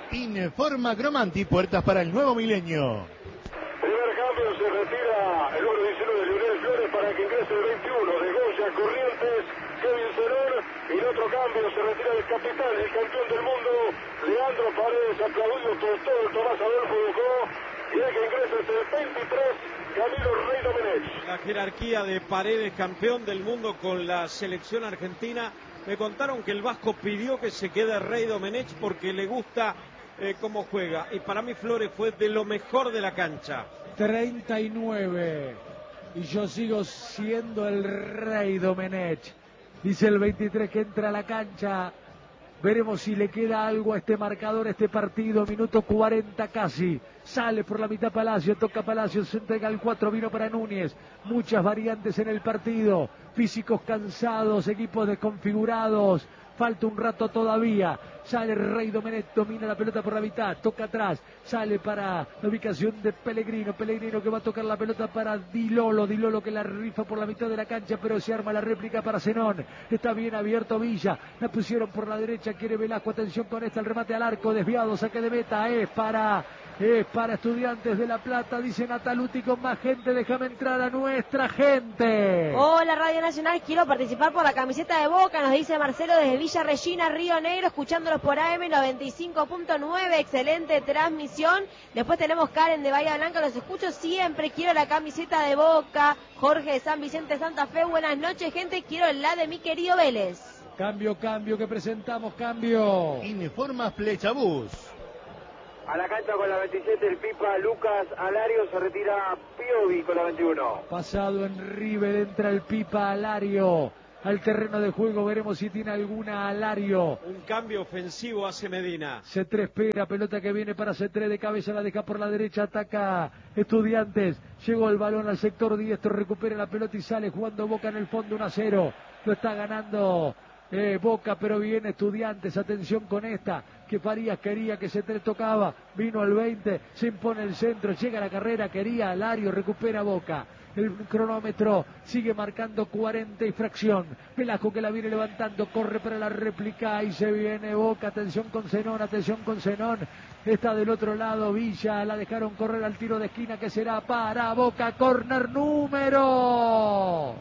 Informa Gromanti, puertas para el nuevo milenio. Primer cambio, se retira el número diecinueve de Lionel Flores para que ingrese el veintiuno de Goya Corrientes, Kevin Cerón, y el otro cambio se retira el capitán, el campeón del mundo, Leandro Paredes, aplaudido por todo el Tomás Adolfo Ducó, y el que ingresa es el veintitrés, Camilo Rey Domenech. La jerarquía de Paredes, campeón del mundo con la selección argentina. Me contaron que el Vasco pidió que se quede Rey Domenech porque le gusta eh, cómo juega. Y para mí Flores fue de lo mejor de la cancha. treinta y nueve. Y yo sigo siendo el Rey Domenech. Dice el veintitrés que entra a la cancha. Veremos si le queda algo a este marcador, a este partido. Minuto cuarenta casi. Sale por la mitad Palacio, toca Palacio, se entrega el cuatro, vino para Núñez. Muchas variantes en el partido. Físicos cansados, equipos desconfigurados. falta un rato todavía. Sale Rey Domenech, domina la pelota por la mitad, toca atrás, sale para la ubicación de Pellegrino, Pellegrino que va a tocar la pelota para Di Lolo, Di Lolo que la rifa por la mitad de la cancha, pero se arma la réplica para Zenón, está bien abierto Villa, la pusieron por la derecha, quiere Velasco, atención con esta, el remate al arco, desviado, saque de meta, es para... Es para Estudiantes de La Plata, dice Nataluti, con más gente, déjame entrar a nuestra gente. Hola Radio Nacional, quiero participar por la camiseta de Boca, nos dice Marcelo desde Villa Regina, Río Negro, escuchándolos por A M noventa y cinco punto nueve, excelente transmisión. Después tenemos Karen de Bahía Blanca, los escucho siempre, quiero la camiseta de Boca. Jorge de San Vicente Santa Fe, buenas noches gente, quiero la de mi querido Vélez. Cambio, cambio, que presentamos, cambio. Informa Flechabús. A la cancha con la veintisiete el Pipa Lucas Alario, se retira Piovi con la veintiuno. Pasado en River, entra el Pipa Alario al terreno de juego, veremos si tiene alguna Alario. Un cambio ofensivo hace Medina. Cetré espera, pelota que viene para Cetré, de cabeza la deja por la derecha, ataca Estudiantes, llegó el balón al sector diestro, recupera la pelota y sale jugando Boca en el fondo, uno a cero, lo está ganando Eh, Boca, pero viene Estudiantes, atención con esta, que Farías quería, que Cetré tocaba, vino al veinte, se impone el centro, llega la carrera, quería Alario, recupera Boca, el cronómetro sigue marcando cuarenta y fracción, Velasco que la viene levantando, corre para la réplica y se viene Boca, atención con Zenón, atención con Zenón, está del otro lado Villa, la dejaron correr al tiro de esquina que será para Boca, córner número...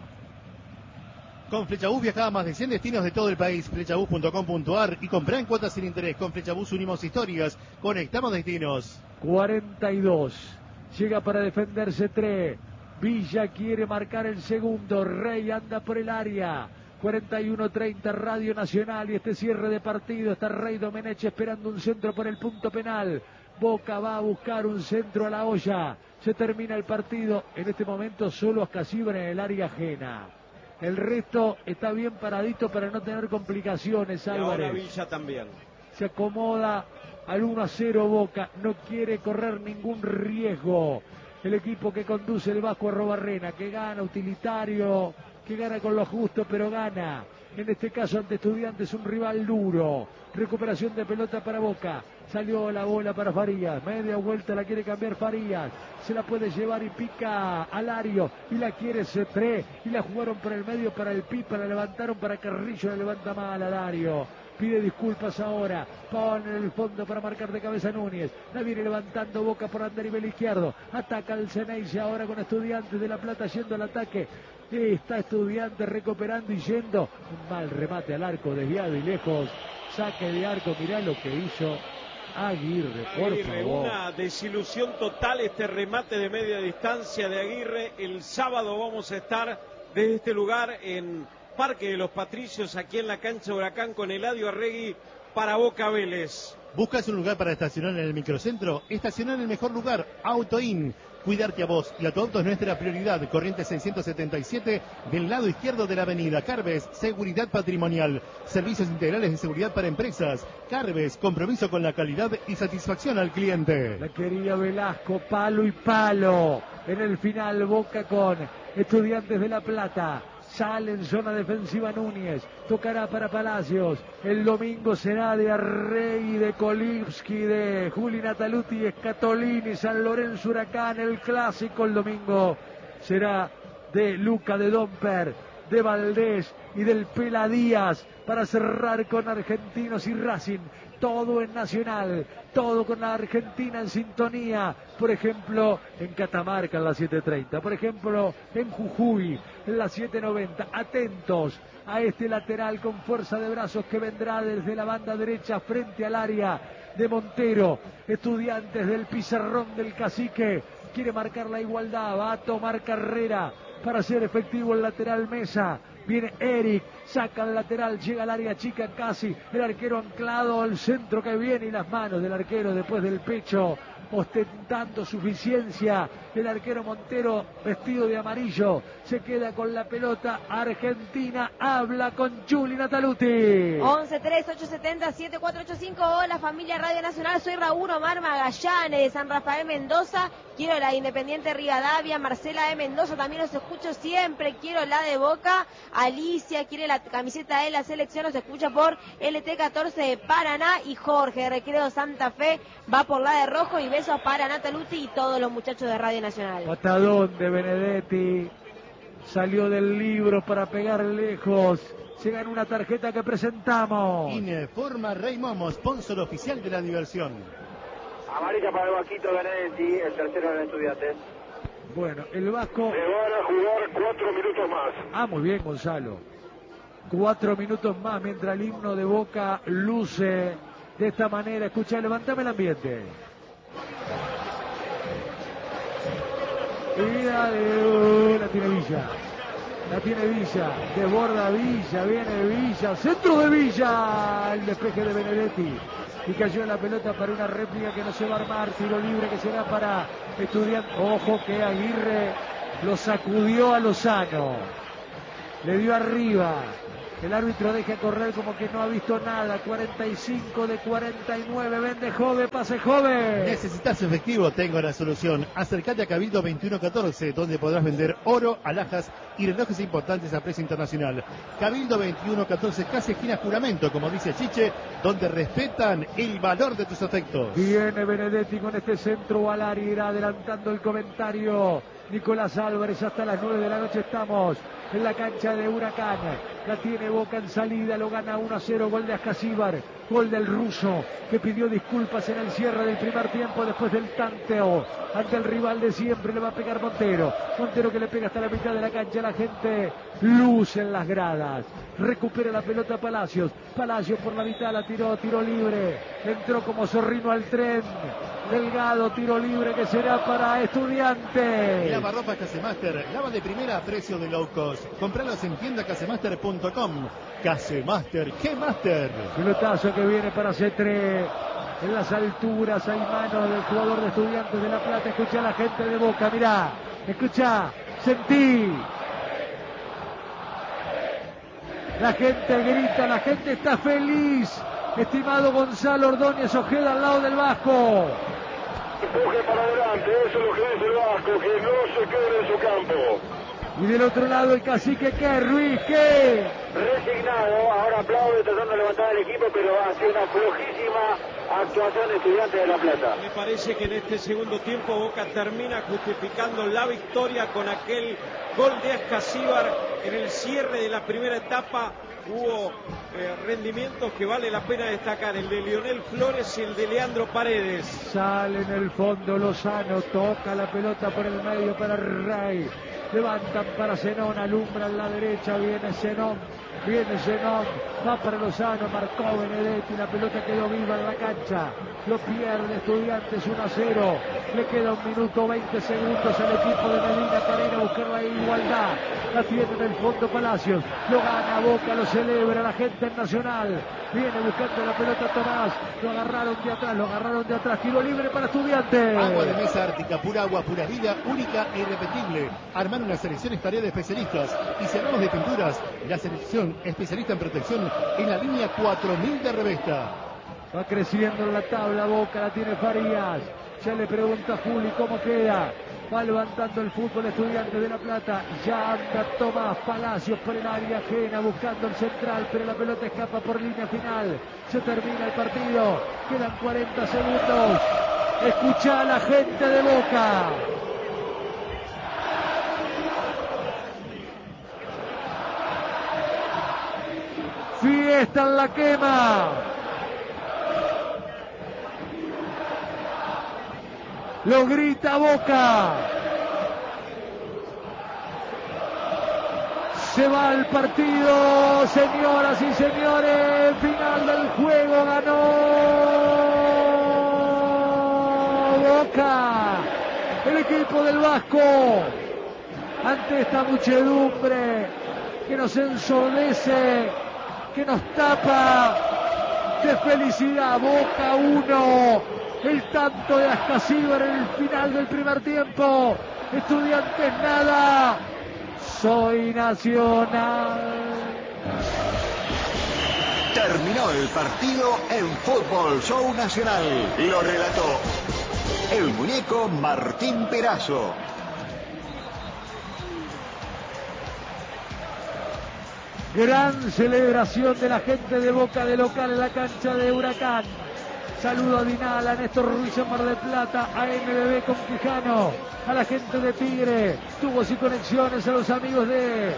Con Flechabús viaja a más de cien destinos de todo el país. Flechabús punto com punto ar y comprá en cuotas sin interés. Con Flechabús unimos historias, conectamos destinos. cuarenta y dos. Llega para defenderse tres. Villa quiere marcar el segundo. Rey anda por el área. cuarenta y uno treinta Radio Nacional y este cierre de partido. Está Rey Domenech esperando un centro por el punto penal. Boca va a buscar un centro a la olla. Se termina el partido. En este momento solo Ascasibra en el área ajena. El resto está bien paradito para no tener complicaciones, Álvarez. Y ahora Villa también. Se acomoda al uno a cero Boca, no quiere correr ningún riesgo. El equipo que conduce el Vasco Arrobarrena, que gana utilitario, que gana con lo justo, pero gana. En este caso ante Estudiantes, un rival duro. Recuperación de pelota para Boca. Salió la bola para Farías. Media vuelta la quiere cambiar Farías. Se la puede llevar y pica Alario. Y la quiere Cetré. Y la jugaron por el medio para el Pipa. La levantaron para Carrillo. La levanta mal Alario. Pide disculpas ahora. Pone en el fondo para marcar de cabeza Núñez. La viene levantando Boca por andarivel izquierdo. Ataca el Ceneice ahora con Estudiantes de La Plata yendo al ataque. Está Estudiantes recuperando y yendo. Un mal remate al arco, desviado y lejos. Saque de arco, mirá lo que hizo Aguirre, por Aguirre, favor. una desilusión total este remate de media distancia de Aguirre. El sábado vamos a estar desde este lugar en Parque de los Patricios, aquí en la cancha Huracán con Eladio Arregui para Boca Vélez. ¿Buscas un lugar para estacionar en el microcentro? Estacionar en el mejor lugar, AutoIn. Cuidarte a vos y a tu auto es nuestra prioridad. Corriente seiscientos setenta y siete del lado izquierdo de la avenida. Carves, seguridad patrimonial. Servicios integrales de seguridad para empresas. Carves, compromiso con la calidad y satisfacción al cliente. La quería Velasco, palo y palo. En el final Boca con Estudiantes de La Plata. Sale en zona defensiva Núñez, tocará para Palacios, el domingo será de Arregui, de Kolivsky, de Juli Nataluti, Scatolini, San Lorenzo Huracán, el clásico el domingo será de Luca, de Domper, de Valdés y del Pela Díaz para cerrar con Argentinos y Racing. Todo en Nacional, todo con la Argentina en sintonía, por ejemplo en Catamarca en las siete treinta, por ejemplo en Jujuy en las siete noventa, atentos a este lateral con fuerza de brazos que vendrá desde la banda derecha frente al área de Montero. Estudiantes del pizarrón del Cacique, quiere marcar la igualdad, va a tomar carrera para hacer efectivo el lateral Mesa. Viene Eric, saca el lateral, llega al área chica casi, el arquero anclado al centro que viene y las manos del arquero después del pecho, ostentando suficiencia. El arquero Montero, vestido de amarillo, se queda con la pelota. Argentina habla con Juli Nataluti. once tres ocho setenta siete cuatro ocho cinco. Hola familia Radio Nacional, soy Raúl Omar Magallanes de San Rafael Mendoza. Quiero la Independiente Rivadavia. Marcela de Mendoza también los escucho siempre. Quiero la de Boca. Alicia quiere la camiseta de la selección, nos escucha por L T catorce de Paraná, y Jorge de Recreo Santa Fe va por la de rojo, y besos para Nataluti y todos los muchachos de Radio Nacional. Patadón de Benedetti, salió del libro para pegar lejos. Se gana una tarjeta que presentamos. Informa Rey Momo, sponsor oficial de la diversión. Amarilla para el Vasquito Benedetti, el tercero de los Estudiantes. Bueno, el Vasco... Se van a jugar cuatro minutos más. Ah, muy bien, Gonzalo. Cuatro minutos más mientras el himno de Boca luce de esta manera. Escucha, levantame el ambiente. Y dale, uh, la tiene Villa. La tiene Villa, desborda Villa, viene Villa, centro de Villa, el despeje de Benedetti, y cayó la pelota para una réplica que no se va a armar, tiro libre que será para Estudiantes. Ojo que Aguirre lo sacudió a Lozano, le dio arriba, el árbitro deja correr como que no ha visto nada. Cuarenta y cinco de cuarenta y nueve, vende Jove, pase Jove. ¿Necesitas efectivo? Tengo la solución. Acércate a Cabildo veintiuno catorce, donde podrás vender oro, alhajas y relojes importantes a precio internacional. Cabildo veintiuno catorce, casi esquina Juramento, como dice Chiche, donde respetan el valor de tus afectos. Viene Benedetti con este centro al área, irá adelantando el comentario Nicolás Álvarez. Hasta las nueve de la noche estamos en la cancha de Huracán. La tiene Boca en salida, lo gana uno a cero, gol de Ascasíbar, gol del ruso, que pidió disculpas en el cierre del primer tiempo después del tanteo ante el rival de siempre. Le va a pegar Montero, Montero que le pega hasta la mitad de la cancha. La gente luce en las gradas, recupera la pelota Palacios, Palacios por la mitad, la tiró, tiro libre, entró como zorrino al tren, Delgado, tiro libre que será para Estudiantes. Lavarropas Casemaster, lava de primera a precio de low cost. Compralos en tienda casemaster punto com. Casemaster, ¿qué master? Pelotazo que viene para Cetré. En las alturas hay mano del jugador de Estudiantes de La Plata. Escucha a la gente de Boca, mirá, escucha, sentí. La gente grita, la gente está feliz. Estimado Gonzalo Ordóñez Ojeda al lado del Vasco. Empuje para adelante, eso es lo que dice el Vasco, que no se quede en su campo. Y del otro lado el cacique, ¿qué? Ruiz, ¿qué? Resignado, ahora aplaude tratando de levantar al equipo, pero ha sido una flojísima actuación de Estudiantes de La Plata. Me parece que en este segundo tiempo Boca termina justificando la victoria con aquel gol de Ascasíbar en el cierre de la primera etapa. Hubo eh, rendimientos que vale la pena destacar, el de Lionel Flores y el de Leandro Paredes. Sale en el fondo Lozano, toca la pelota por el medio para Ray. Levantan para Zenón, alumbran la derecha, viene Zenón, viene Zenón, va para Lozano, marcó Benedetti, la pelota quedó viva en la cancha, lo pierde Estudiantes uno a cero, le queda un minuto veinte segundos al equipo de Medina para ir a buscar la igualdad, la tiene en el fondo Palacios, lo gana Boca, lo celebra la gente en Nacional, viene buscando la pelota Tomás, lo agarraron de atrás, lo agarraron de atrás, tiro libre para Estudiantes. Agua de mesa Ártica, pura agua, pura vida, única e irrepetible. Armar una selección es tarea de especialistas. Y si hablamos de pinturas, la selección especialista en protección en la línea cuatro mil de Revesta. Va creciendo en la tabla Boca, la tiene Farías. Ya le pregunta a Juli cómo queda. Va levantando el fútbol Estudiantes de La Plata. Ya anda Tomás Palacios por el área ajena buscando el central, pero la pelota escapa por línea final. Se termina el partido. Quedan cuarenta segundos. Escucha a la gente de Boca. Fiesta en la quema. Lo grita Boca. Se va al partido, señoras y señores. Final del juego, ganó Boca. El equipo del Vasco. Ante esta muchedumbre que nos ensordece, que nos tapa de felicidad. Boca uno, el tanto de Ascasíbar en el final del primer tiempo. Estudiantes nada. Soy Nacional. Terminó el partido en Fútbol Show Nacional. Lo relató el muñeco Martín Perazo. Gran celebración de la gente de Boca de local en la cancha de Huracán. Saludo a Dinal, a Néstor Ruiz en Mar del Plata, a M B B con Quijano, a la gente de Tigre, tubos y conexiones, a los amigos de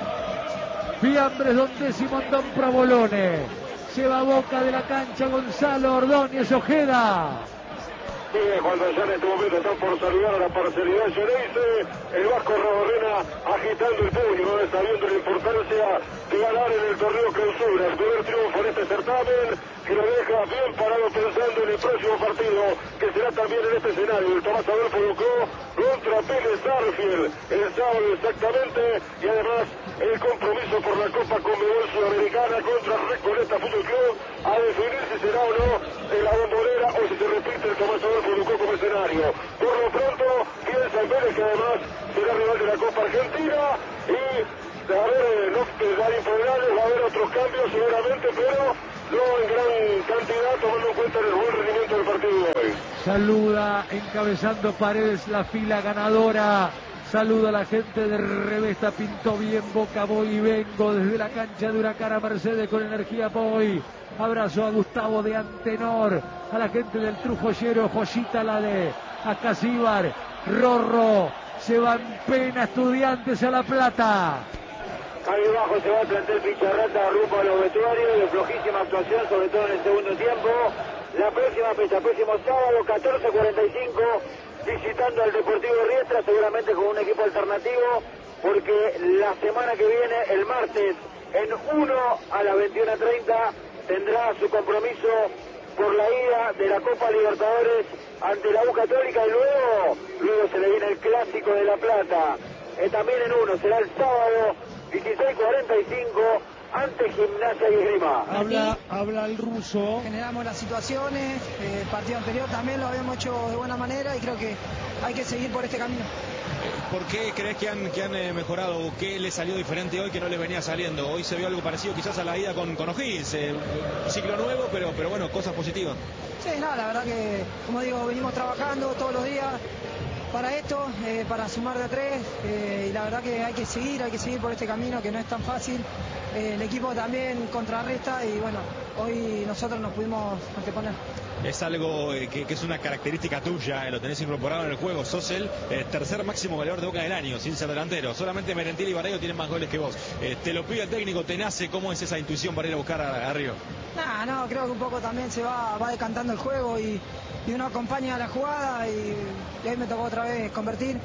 Fiambres Don Décimo Don Provolone. Lleva Boca de la cancha Gonzalo Ordóñez Ojeda. Sigue cuando ya en este momento están por saludar a la parcialidad Geneise, el Vasco Arrobarrena agitando el puño, ¿no? Sabiendo la importancia de ganar en el torneo clausura, el primer triunfo en este certamen, que lo deja bien parado pensando en el próximo partido, que será también en este escenario, el Tomás Adolfo Ducó contra Pérez Arfield, el sábado exactamente, y además el compromiso por la Copa Conmebol Sudamericana contra Recoleta Fútbol Club, a definir si será o no en la Bombonera o si se repite el Tomás Adolfo Ducó como escenario. Por lo pronto, piensa en Vélez, que además será rival de la Copa Argentina, y a ver, no dar infograles, va a haber otros cambios seguramente, pero no en gran cantidad, tomando en cuenta el buen rendimiento del partido de hoy. Saluda encabezando Paredes la fila ganadora. Saluda a la gente de Revesta, pintó bien Boca, voy y vengo desde la cancha de Huracán a Mercedes con energía Boy. Abrazo a Gustavo de Antenor, a la gente del Trujoyero, joyita la de Acasíbar, Rorro, se va en pena Estudiantes a La Plata. Ahí abajo se va a plantar Picharrata rumbo a los vestuarios, de flojísima actuación, sobre todo en el segundo tiempo. La próxima fecha, próximo sábado, catorce cuarenta y cinco, visitando al Deportivo Riestra, seguramente con un equipo alternativo, porque la semana que viene, el martes, en uno a las veintiuna treinta, tendrá su compromiso por la ida de la Copa Libertadores ante la U Católica, y luego, luego se le viene el Clásico de La Plata. Eh, también en uno, será el sábado, dieciséis cuarenta y cinco, ante Gimnasia y Esgrima. Habla, habla el ruso. Generamos las situaciones, eh, el partido anterior también lo habíamos hecho de buena manera y creo que hay que seguir por este camino. ¿Por qué crees que han, que han eh, mejorado? ¿Qué le salió diferente hoy que no le venía saliendo? Hoy se vio algo parecido quizás a la ida con, con O'Higgins, eh, ciclo nuevo, pero, pero bueno, cosas positivas. Sí, no, la verdad que, como digo, venimos trabajando todos los días para esto, eh, para sumar de a tres, eh, y la verdad que hay que seguir, hay que seguir por este camino que no es tan fácil. Eh, el equipo también contrarresta y bueno, hoy nosotros nos pudimos anteponer. Es algo eh, que, que es una característica tuya, eh, lo tenés incorporado en el juego. Sos el eh, tercer máximo goleador de Boca del año, sin ser delantero. Solamente Merentiel y Barreiro tienen más goles que vos. Eh, te lo pide el técnico, te nace. ¿Cómo es esa intuición para ir a buscar a, a Río? Nah, no, creo que un poco también se va, va decantando el juego y, y uno acompaña la jugada y, y ahí me tocó otra vez convertir.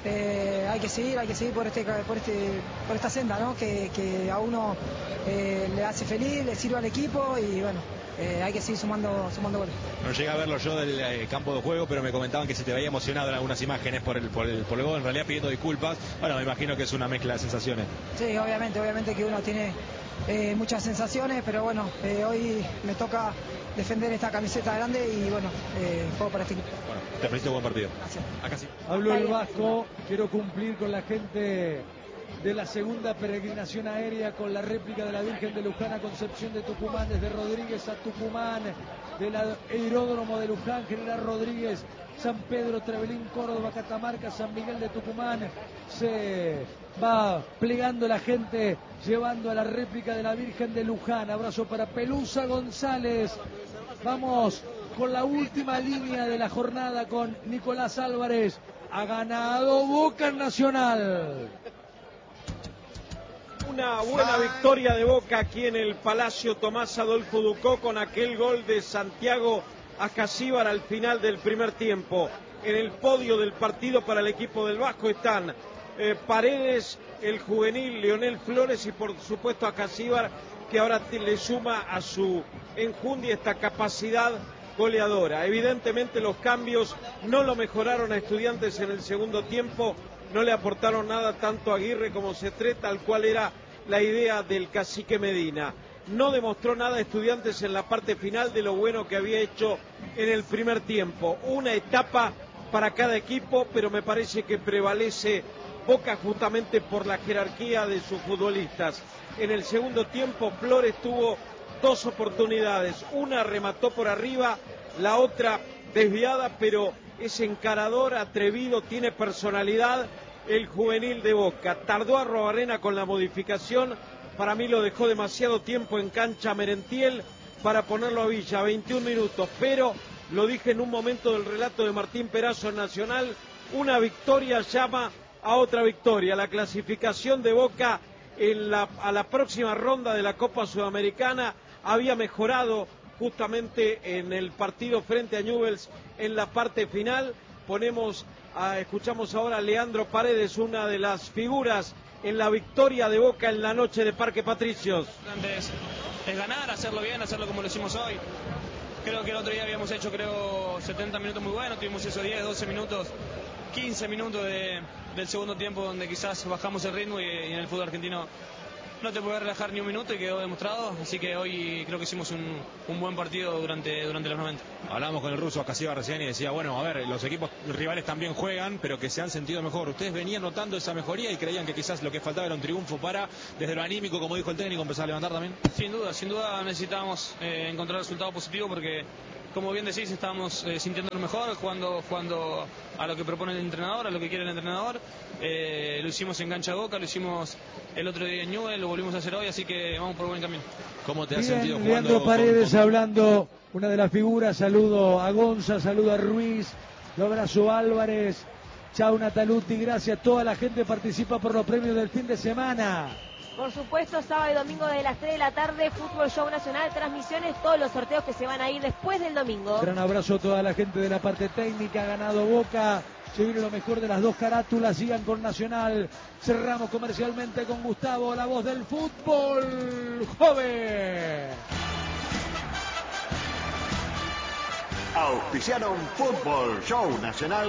Eh, hay que seguir, hay que seguir por este, por este, por esta senda, ¿no? Que, que a uno eh, le hace feliz, le sirve al equipo y bueno, eh, hay que seguir sumando, sumando goles. No llegué a verlo yo del eh, campo de juego, pero me comentaban que se te veía emocionado en algunas imágenes por el, por el, por el gol, en realidad pidiendo disculpas. Bueno, me imagino que es una mezcla de sensaciones. Sí, obviamente, obviamente que uno tiene eh, muchas sensaciones, pero bueno, eh, hoy me toca defender esta camiseta grande y bueno, eh, juego para este equipo. Bueno, te felicito, buen partido. Gracias. Acá sí. Habló el Vasco, quiero cumplir con la gente de la segunda peregrinación aérea con la réplica de la Virgen de Luján a Concepción de Tucumán, desde Rodríguez a Tucumán, del aeródromo de Luján, General Rodríguez, San Pedro, Trevelín, Córdoba, Catamarca, San Miguel de Tucumán. Se va plegando la gente, llevando a la réplica de la Virgen de Luján. Abrazo para Pelusa González. Vamos con la última línea de la jornada con Nicolás Álvarez. Ha ganado Boca Nacional. Una buena victoria de Boca aquí en el Palacio Tomás Adolfo Ducó con aquel gol de Santiago Acasíbar al final del primer tiempo. En el podio del partido para el equipo del Vasco están eh, Paredes, el juvenil Leonel Flores y por supuesto Acasíbar, que ahora le suma a su enjundia esta capacidad goleadora. Evidentemente los cambios no lo mejoraron a Estudiantes en el segundo tiempo, no le aportaron nada tanto a Aguirre como Cetré, tal cual era la idea del cacique Medina. No demostró nada a Estudiantes en la parte final de lo bueno que había hecho en el primer tiempo. Una etapa para cada equipo, pero me parece que prevalece Boca justamente por la jerarquía de sus futbolistas. En el segundo tiempo Flores tuvo dos oportunidades, una remató por arriba, la otra desviada, pero es encarador, atrevido, tiene personalidad el juvenil de Boca. Tardó Arrobarrena con la modificación, Para mí lo dejó demasiado tiempo en cancha Merentiel para ponerlo a Villa, veintiún minutos, pero lo dije en un momento del relato de Martín Perazo en Nacional, una victoria llama a otra victoria. La clasificación de Boca en la, a la próxima ronda de la Copa Sudamericana había mejorado justamente en el partido frente a Newell's en la parte final. Ponemos, a, escuchamos ahora a Leandro Paredes, una de las figuras en la victoria de Boca en la noche de Parque Patricios. Es, es ganar, hacerlo bien, hacerlo como lo hicimos hoy. Creo que el otro día habíamos hecho, creo, setenta minutos muy buenos, tuvimos esos diez, doce minutos, quince minutos de, del segundo tiempo donde quizás bajamos el ritmo y, y en el fútbol argentino no te puedes relajar ni un minuto y quedó demostrado, así que hoy creo que hicimos un, un buen partido durante, durante los noventa. Hablamos con el ruso Acasiva recién y decía, bueno, a ver, los equipos rivales también juegan, pero que se han sentido mejor. Ustedes venían notando esa mejoría y creían que quizás lo que faltaba era un triunfo para, desde lo anímico, como dijo el técnico, empezar a levantar también. Sin duda, sin duda necesitábamos eh, encontrar resultado positivo porque, como bien decís, estábamos eh, sintiéndonos mejor, jugando, jugando a lo que propone el entrenador, a lo que quiere el entrenador. Eh, lo hicimos en cancha Boca, lo hicimos el otro día en Newell's, lo volvimos a hacer hoy, así que vamos por buen camino. ¿Cómo te has Bien, sentido jugando? Leandro Paredes con, con... hablando, una de las figuras, saludo a Gonza, saludo a Ruiz, lo abrazo a Álvarez, chao Nataluti, gracias, toda la gente participa por los premios del fin de semana. Por supuesto, sábado y domingo desde las tres de la tarde, Fútbol Show Nacional, transmisiones, todos los sorteos que se van a ir después del domingo. Gran abrazo a toda la gente de la parte técnica, ha ganado Boca, se viene lo mejor de las dos carátulas, sigan con Nacional, cerramos comercialmente con Gustavo, la voz del fútbol joven. Auspiciaron Fútbol Show Nacional.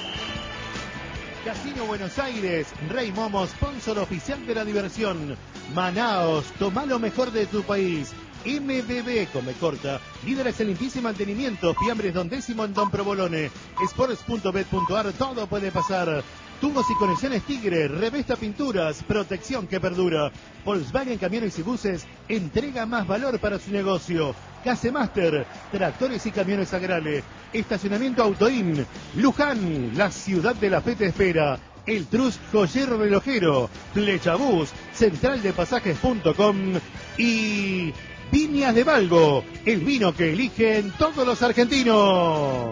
Casino Buenos Aires, Rey Momo, sponsor oficial de la diversión. Manaos, toma lo mejor de tu país. M B B, come corta, líderes en limpieza y mantenimiento, fiambres Don Décimo en Don Provolone, sports punto bet punto ar, todo puede pasar. Tubos y conexiones Tigre, Revesta Pinturas, protección que perdura. Volkswagen Camiones y Buses, entrega más valor para su negocio. Casemaster, tractores y camiones agrales. Estacionamiento Autoin, Luján, la ciudad de la fe te espera. El Trus Joyero Relojero, Flechabús, central de pasajes punto com y Viñas de Valgo, el vino que eligen todos los argentinos.